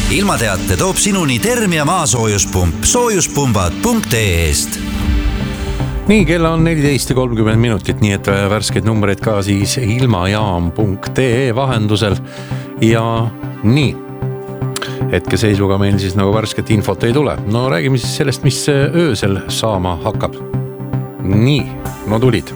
Ilmateate toob sinuni Termia maasoojuspump soojuspumbad.ee-st. Nii, kella on 14:30 minutit, nii et värskeid numbreid ka siis ilmajaam.ee vahendusel. Ja nii, hetkeseisuga meil siis nagu värsket infot ei tule. No räägime siis sellest, mis öösel saama hakkab. Nii, no tulid.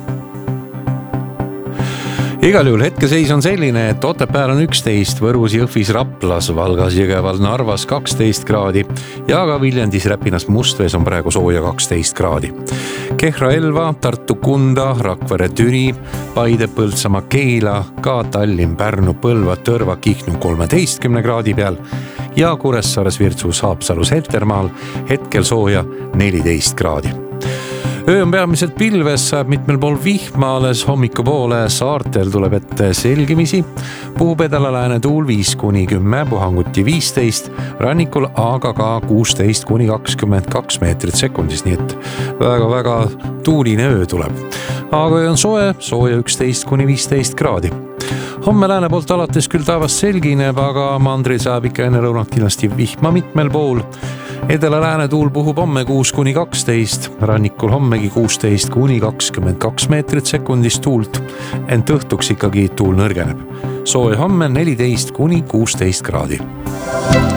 Igal juhul hetkeseis on selline, et Otepääl on 11, Võrus, Jõhvis, Raplas, Valgas, Jõgeval, Narvas 12 kraadi ja ka Viljandis, Räpinas, Mustvees on praegu sooja 12 kraadi. Kehra, Elva, Tartu, Kunda, Rakvere, Türi, Paide, Põltsamaa, Keila, ka Tallinn, Pärnu, Põlva, Tõrva, Kihnu 13 kraadi peal ja Kuressaares, Virtsus, Haapsalus, Heltermaal hetkel sooja 14 kraadi. Öö on peamiselt pilves, saab mitmel pool vihma, alles hommikupoole saartel tuleb ette selgimisi. Puhub edala-lääne tuul 5-10, puhanguti 15, rannikul aga ka 16-22 meetrit sekundis, nii et väga-väga tuuline öö tuleb. Aga on sooja 11-15 kraadi. Homme lääne poolt alates küll taevas selgineb, aga mandril saab ikka enne lõunat kindlasti vihma mitmel pool. Edela-lääne tuul puhub homme 6-12, rannikul hommegi 16-22 meetrit sekundis tuult, ent õhtuks ikkagi tuul nõrgeneb. Sooja homme 14-16 kraadi.